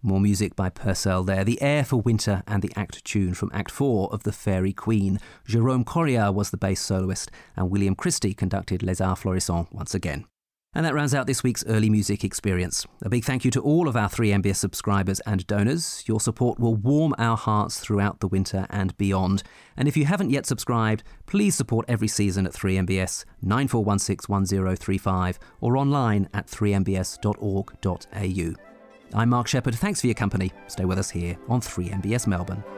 More music by Purcell there. The Air for Winter and the act tune from Act 4 of The Fairy Queen. Jérôme Correa was the bass soloist and William Christie conducted Les Arts Florissants once again. And that rounds out this week's Early Music Experience. A big thank you to all of our 3MBS subscribers and donors. Your support will warm our hearts throughout the winter and beyond. And if you haven't yet subscribed, please support every season at 3MBS 94161035 or online at 3mbs.org.au. I'm Mark Shepherd. Thanks for your company. Stay with us here on 3MBS Melbourne.